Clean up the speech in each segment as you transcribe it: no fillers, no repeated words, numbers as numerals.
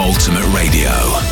Ultimate Radio.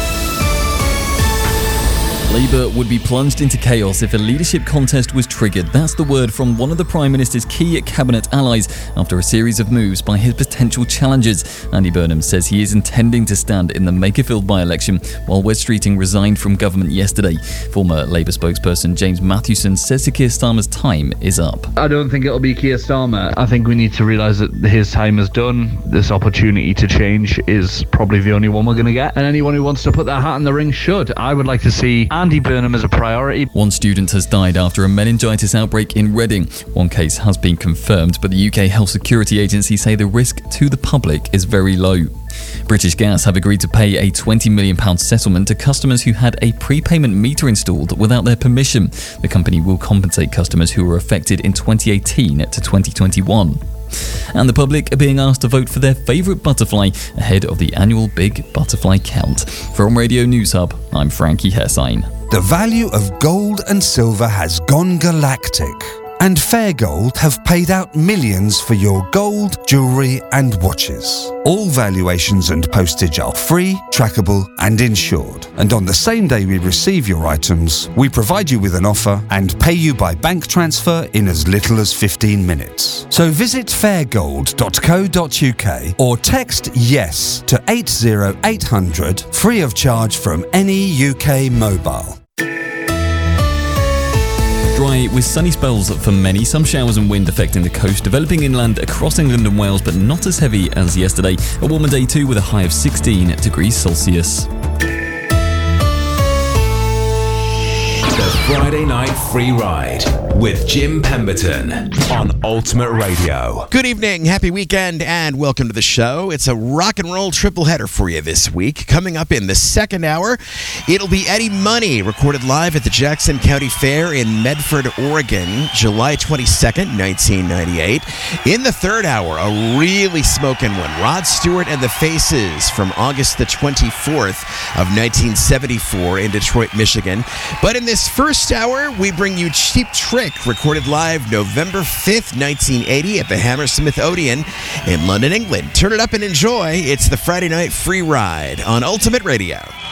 Labour would be plunged into chaos if a leadership contest was triggered. That's the word from one of the Prime Minister's key cabinet allies after a series of moves by his potential challengers. Andy Burnham says he is intending to stand in the Makerfield by-election, while Wes Streeting resigned from government yesterday. Former Labour spokesperson James Mathewson says Keir Starmer's time is up. I don't think it'll be Keir Starmer. I think we need to realise that his time is done. This opportunity to change is probably the only one we're going to get. And anyone who wants to put their hat in the ring should. I would like to see Andy Burnham as a priority. One student has died after a meningitis outbreak in Reading. One case has been confirmed, but the UK Health Security Agency say the risk to the public is very low. British Gas have agreed to pay a £20 million settlement to customers who had a prepayment meter installed without their permission. The company will compensate customers who were affected in 2018 to 2021. And the public are being asked to vote for their favourite butterfly ahead of the annual Big Butterfly Count. From Radio News Hub, I'm Frankie Hessine. The value of gold and silver has gone galactic, and Fairgold have paid out millions for your gold, jewellery and watches. All valuations and postage are free, trackable and insured. And on the same day we receive your items, we provide you with an offer and pay you by bank transfer in as little as 15 minutes. So visit fairgold.co.uk or text YES to 80800 free of charge from any UK mobile. Dry with sunny spells for many, some showers and wind affecting the coast, developing inland across England and Wales, but not as heavy as yesterday. A warmer day too, with a high of 16 degrees Celsius. The Friday Night Free Ride with Jim Pemberton on Ultimate Radio. Good evening, happy weekend, and welcome to the show. It's a rock and roll triple header for you this week. Coming up in the second hour, it'll be Eddie Money, recorded live at the Jackson County Fair in Medford, Oregon, July 22nd, 1998. In the third hour, a really smoking one, Rod Stewart and the Faces from August the 24th of 1974 in Detroit, Michigan. But in this first hour, we bring you Cheap Trick, recorded live November 5th, 1980 at the Hammersmith Odeon in London, England. Turn it up and enjoy. It's the Friday Night Free Ride on Ultimate Radio.